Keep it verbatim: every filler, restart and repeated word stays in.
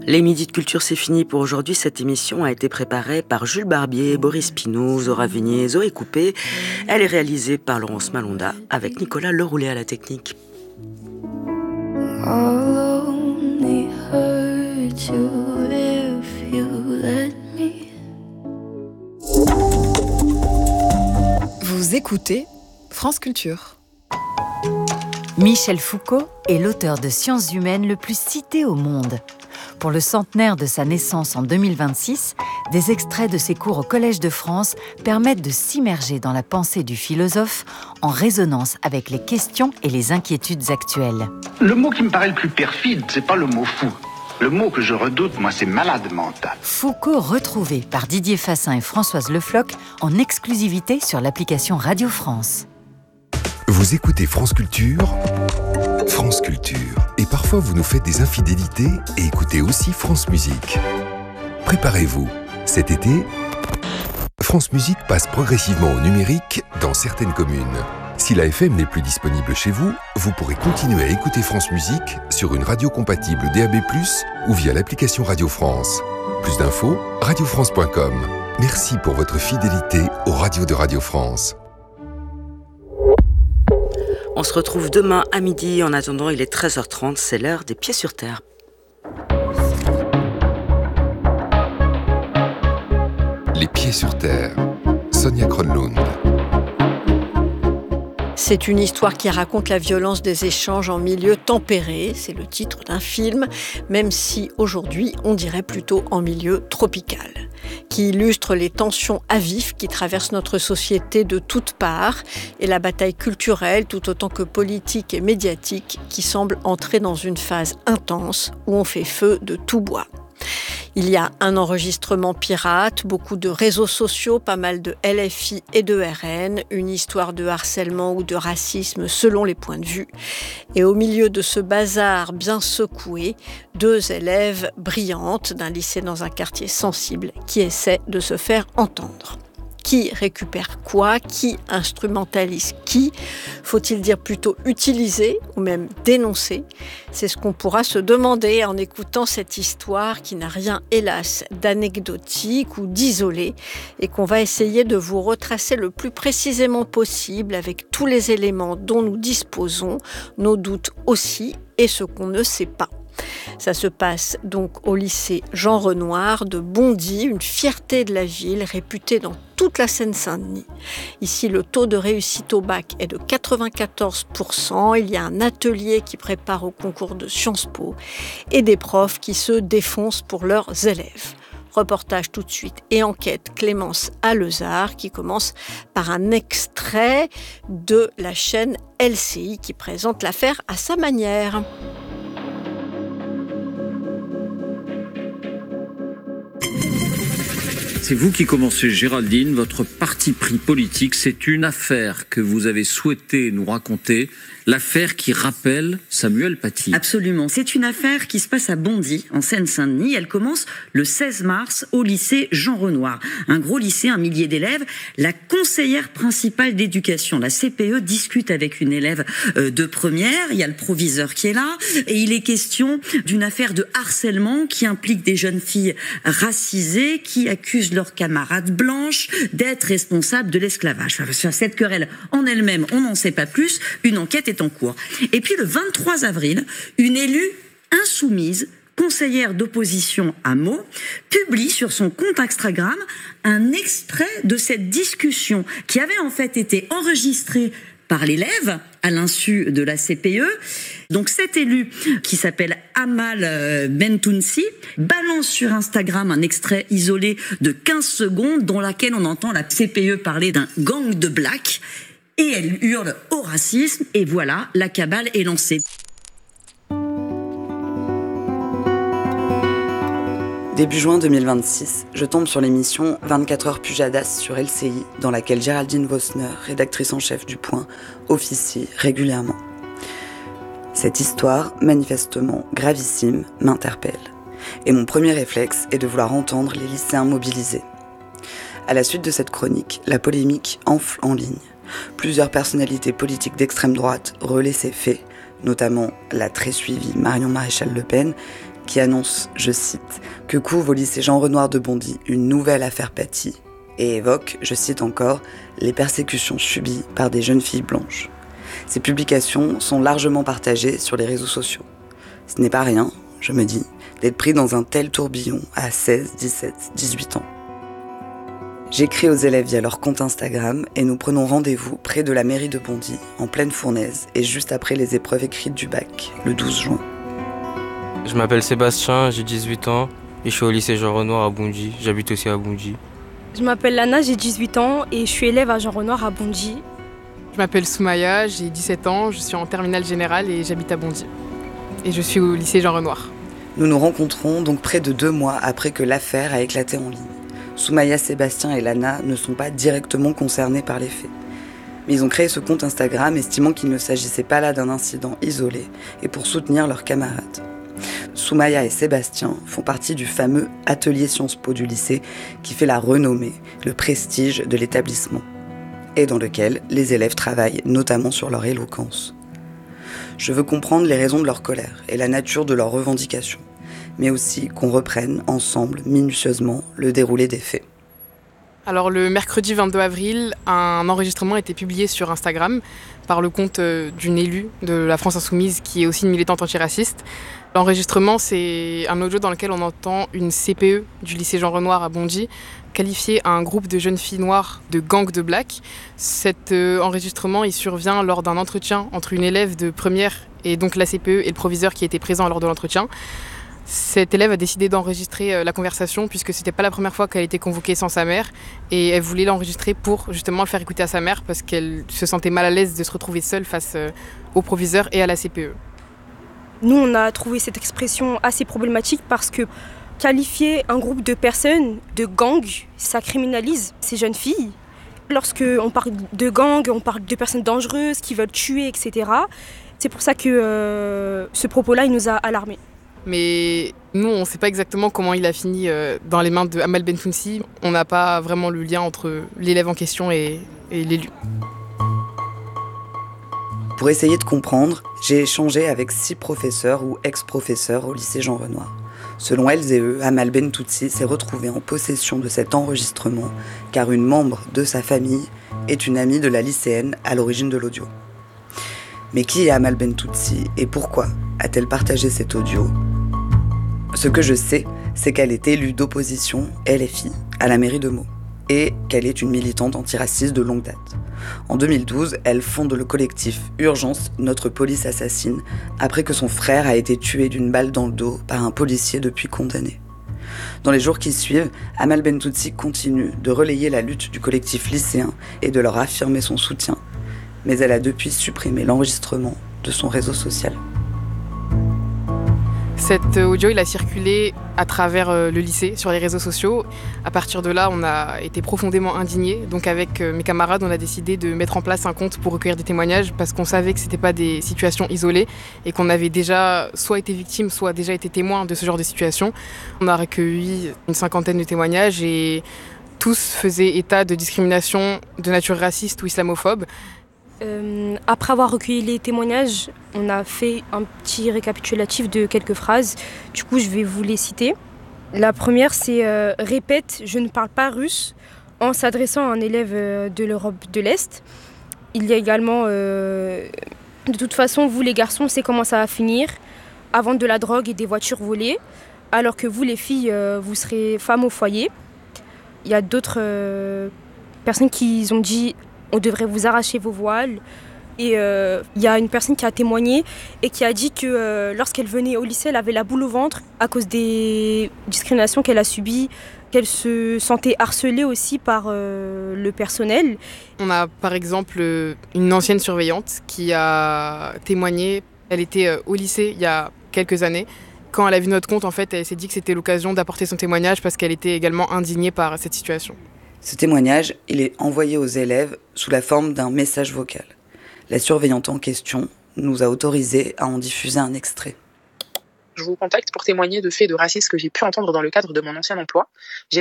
Les Midis de Culture, c'est fini pour aujourd'hui. Cette émission a été préparée par Jules Barbier, Boris Pinault, Zora Vignier, Zoé Coupé. Elle est réalisée par Laurence Malonda avec Nicolas Leroulet à la technique. Vous écoutez France Culture. Michel Foucault est l'auteur de sciences humaines le plus cité au monde. Pour le centenaire de sa naissance en deux mille vingt-six, des extraits de ses cours au Collège de France permettent de s'immerger dans la pensée du philosophe en résonance avec les questions et les inquiétudes actuelles. Le mot qui me paraît le plus perfide, c'est pas le mot fou. Le mot que je redoute, moi, c'est malade mental. Foucault retrouvé par Didier Fassin et Françoise Le Floch en exclusivité sur l'application Radio France. Vous écoutez France Culture, France Culture. Et parfois vous nous faites des infidélités et écoutez aussi France Musique. Préparez-vous, cet été, France Musique passe progressivement au numérique dans certaines communes. Si la F M n'est plus disponible chez vous, vous pourrez continuer à écouter France Musique sur une radio compatible D A B plus, ou via l'application Radio France. Plus d'infos, radio france point com. Merci pour votre fidélité aux radios de Radio France. On se retrouve demain à midi. En attendant, il est treize heures trente, c'est l'heure des Pieds sur Terre. Les Pieds sur Terre, Sonia Kronlund. C'est une histoire qui raconte la violence des échanges en milieu tempéré. C'est le titre d'un film, même si aujourd'hui on dirait plutôt en milieu tropical, qui illustre les tensions à vif qui traversent notre société de toutes parts et la bataille culturelle tout autant que politique et médiatique qui semble entrer dans une phase intense où on fait feu de tout bois. Il y a un enregistrement pirate, beaucoup de réseaux sociaux, pas mal de L F I et de R N, une histoire de harcèlement ou de racisme selon les points de vue. Et au milieu de ce bazar bien secoué, deux élèves brillantes d'un lycée dans un quartier sensible qui essaient de se faire entendre. Qui récupère quoi? Qui instrumentalise qui? Faut-il dire plutôt utiliser ou même dénoncer? C'est ce qu'on pourra se demander en écoutant cette histoire qui n'a rien, hélas, d'anecdotique ou d'isolé et qu'on va essayer de vous retracer le plus précisément possible avec tous les éléments dont nous disposons, nos doutes aussi et ce qu'on ne sait pas. Ça se passe donc au lycée Jean Renoir de Bondy, une fierté de la ville réputée dans toute la Seine-Saint-Denis. Ici, le taux de réussite au bac est de quatre-vingt-quatorze pour cent. Il y a un atelier qui prépare au concours de Sciences Po et des profs qui se défoncent pour leurs élèves. Reportage tout de suite et enquête Clémence Alezard qui commence par un extrait de la chaîne L C I qui présente l'affaire à sa manière. C'est vous qui commencez, Géraldine, votre parti pris politique. C'est une affaire que vous avez souhaité nous raconter, l'affaire qui rappelle Samuel Paty. Absolument. C'est une affaire qui se passe à Bondy, en Seine-Saint-Denis. Elle commence le seize mars au lycée Jean Renoir. Un gros lycée, un millier d'élèves. La conseillère principale d'éducation, la C P E, discute avec une élève de première. Il y a le proviseur qui est là. Et il est question d'une affaire de harcèlement qui implique des jeunes filles racisées qui accusent leurs camarades blanches d'être responsables de l'esclavage. Enfin, sur cette querelle en elle-même, on n'en sait pas plus. Une enquête est en cours. Et puis le vingt-trois avril, une élue insoumise, conseillère d'opposition à Meaux, publie sur son compte Instagram un extrait de cette discussion qui avait en fait été enregistrée par l'élève à l'insu de la C P E. Donc cet élu, qui s'appelle Amal Bentounsi, balance sur Instagram un extrait isolé de quinze secondes dans laquelle on entend la C P E parler d'un gang de blacks et elle hurle au racisme et voilà, la cabale est lancée. Début juin deux mille vingt-six, je tombe sur l'émission vingt-quatre heures Pujadas sur L C I, dans laquelle Géraldine Vosner, rédactrice en chef du Point, officie régulièrement. Cette histoire, manifestement gravissime, m'interpelle. Et mon premier réflexe est de vouloir entendre les lycéens mobilisés. À la suite de cette chronique, la polémique enfle en ligne. Plusieurs personnalités politiques d'extrême droite relaient ces faits, notamment la très suivie Marion Maréchal Le Pen, qui annonce, je cite, que couvre au lycée Jean Renoir de Bondy une nouvelle affaire Paty, et évoque, je cite encore, les persécutions subies par des jeunes filles blanches. Ces publications sont largement partagées sur les réseaux sociaux. Ce n'est pas rien, je me dis, d'être pris dans un tel tourbillon à seize, dix-sept, dix-huit ans. J'écris aux élèves via leur compte Instagram et nous prenons rendez-vous près de la mairie de Bondy, en pleine fournaise et juste après les épreuves écrites du bac, le douze juin. Je m'appelle Sébastien, j'ai dix-huit ans et je suis au lycée Jean Renoir à Bondy. J'habite aussi à Bondy. Je m'appelle Lana, j'ai dix-huit ans et je suis élève à Jean Renoir à Bondy. Je m'appelle Soumaya, j'ai dix-sept ans, je suis en terminale générale et j'habite à Bondy. Et je suis au lycée Jean Renoir. Nous nous rencontrons donc près de deux mois après que l'affaire a éclaté en ligne. Soumaya, Sébastien et Lana ne sont pas directement concernés par les faits. Mais ils ont créé ce compte Instagram estimant qu'il ne s'agissait pas là d'un incident isolé et pour soutenir leurs camarades. Soumaya et Sébastien font partie du fameux atelier Sciences Po du lycée qui fait la renommée, le prestige de l'établissement et dans lequel les élèves travaillent notamment sur leur éloquence. Je veux comprendre les raisons de leur colère et la nature de leurs revendications, mais aussi qu'on reprenne ensemble minutieusement le déroulé des faits. Alors le mercredi vingt-deux avril, un enregistrement a été publié sur Instagram par le compte d'une élue de la France Insoumise qui est aussi une militante antiraciste. L'enregistrement, c'est un audio dans lequel on entend une C P E du lycée Jean Renoir à Bondy qualifier un groupe de jeunes filles noires de gang de black. Cet euh, enregistrement, il survient lors d'un entretien entre une élève de première et donc la C P E et le proviseur qui était présent lors de l'entretien. Cette élève a décidé d'enregistrer la conversation puisque c'était pas la première fois qu'elle était convoquée sans sa mère et elle voulait l'enregistrer pour justement le faire écouter à sa mère parce qu'elle se sentait mal à l'aise de se retrouver seule face au proviseur et à la C P E. Nous, on a trouvé cette expression assez problématique parce que qualifier un groupe de personnes de gang, ça criminalise ces jeunes filles. Lorsqu'on parle de gang, on parle de personnes dangereuses qui veulent tuer, et cetera. C'est pour ça que euh, ce propos-là, il nous a alarmés. Mais nous, on ne sait pas exactement comment il a fini dans les mains de Amal Bentounsi. On n'a pas vraiment le lien entre l'élève en question et, et l'élu. Pour essayer de comprendre, j'ai échangé avec six professeurs ou ex-professeurs au lycée Jean Renoir. Selon elles et eux, Amal Bentounsi s'est retrouvée en possession de cet enregistrement car une membre de sa famille est une amie de la lycéenne à l'origine de l'audio. Mais qui est Amal Bentounsi et pourquoi a-t-elle partagé cet audio ? Ce que je sais, c'est qu'elle est élue d'opposition L F I à la mairie de Meaux et qu'elle est une militante antiraciste de longue date. En deux mille douze, elle fonde le collectif Urgence, notre police assassine, après que son frère a été tué d'une balle dans le dos par un policier depuis condamné. Dans les jours qui suivent, Amal Bentounsi continue de relayer la lutte du collectif lycéen et de leur affirmer son soutien, mais elle a depuis supprimé l'enregistrement de son réseau social. Cet audio, il a circulé à travers le lycée, sur les réseaux sociaux. À partir de là, on a été profondément indignés. Donc avec mes camarades, on a décidé de mettre en place un compte pour recueillir des témoignages parce qu'on savait que ce n'étaient pas des situations isolées et qu'on avait déjà soit été victime, soit déjà été témoin de ce genre de situation. On a recueilli une cinquantaine de témoignages et tous faisaient état de discrimination de nature raciste ou islamophobe. Euh, après avoir recueilli les témoignages, on a fait un petit récapitulatif de quelques phrases. Du coup, je vais vous les citer. La première, c'est euh, « Répète, je ne parle pas russe » en s'adressant à un élève de l'Europe de l'Est. Il y a également euh, « De toute façon, vous les garçons, c'est comment ça va finir, à vendre de la drogue et des voitures volées, alors que vous les filles, euh, vous serez femmes au foyer. » Il y a d'autres euh, personnes qui ont dit « On devrait vous arracher vos voiles ». Et il euh, y a une personne qui a témoigné et qui a dit que euh, lorsqu'elle venait au lycée, elle avait la boule au ventre à cause des discriminations qu'elle a subies, qu'elle se sentait harcelée aussi par euh, le personnel. On a par exemple une ancienne surveillante qui a témoigné. Elle était au lycée il y a quelques années. Quand elle a vu notre compte, en fait, elle s'est dit que c'était l'occasion d'apporter son témoignage parce qu'elle était également indignée par cette situation. Ce témoignage, il est envoyé aux élèves sous la forme d'un message vocal. La surveillante en question nous a autorisé à en diffuser un extrait. Je vous contacte pour témoigner de faits de racisme que j'ai pu entendre dans le cadre de mon ancien emploi. J'ai